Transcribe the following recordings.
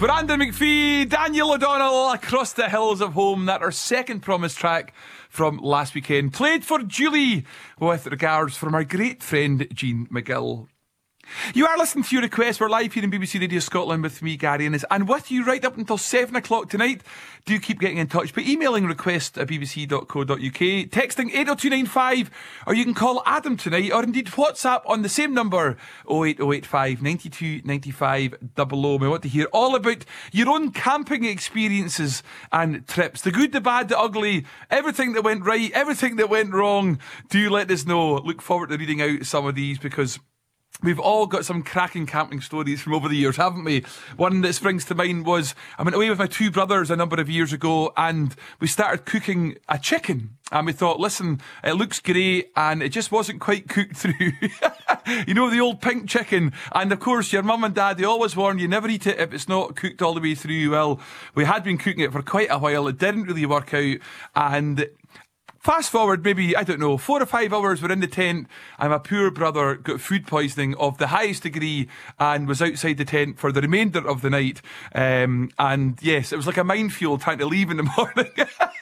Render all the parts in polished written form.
Brandon McPhee, Daniel O'Donnell, Across the Hills of Home. That our second promise track from last weekend. Played for Julie with regards from our great friend Jean McGill. You are listening to your request. We're live here in BBC Radio Scotland with me, Gary Innes, and with you right up until 7 o'clock tonight. Do keep getting in touch by emailing request@bbc.co.uk, texting 80295, or you can call Adam tonight, or indeed WhatsApp on the same number, 08085 92 95 00. We want to hear all about your own camping experiences and trips. The good, the bad, the ugly, everything that went right, everything that went wrong. Do let us know. Look forward to reading out some of these, because we've all got some cracking camping stories from over the years, haven't we? One that springs to mind was, I went away with my two brothers a number of years ago, and we started cooking a chicken. And we thought, listen, it looks great, and it just wasn't quite cooked through. You know, the old pink chicken. And of course, your mum and dad, they always warn you, never eat it if it's not cooked all the way through. Well, we had been cooking it for quite a while. It didn't really work out. And fast forward, maybe, 4 or 5 hours, we're in the tent, and my poor brother got food poisoning of the highest degree and was outside the tent for the remainder of the night. And yes, it was like a minefield trying to leave in the morning.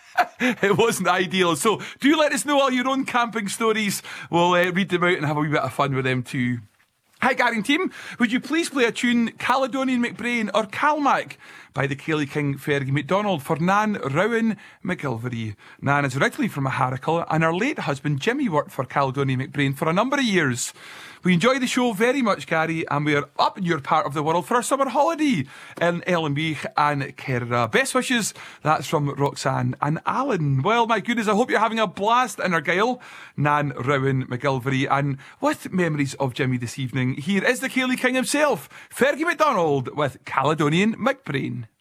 It wasn't ideal. So do let us know all your own camping stories. We'll read them out and have a wee bit of fun with them too. Hi, Gary and team. Would you please play a tune, Caledonian McBrain or Calmac by the Cayley King Fergie MacDonald for Nan Rowan McGilvery. Nan is originally from Aharical, and her late husband Jimmy worked for Caledonian McBrain for a number of years. We enjoy the show very much, Gary, and we are up in your part of the world for our summer holiday in Ellenbeach and Kerra. Best wishes. That's from Roxanne and Alan. Well, my goodness, I hope you're having a blast in Argyll. Nan Rowan McGilvery, and with memories of Jimmy this evening, here is the Cayley King himself, Fergie MacDonald with Caledonian McBrain.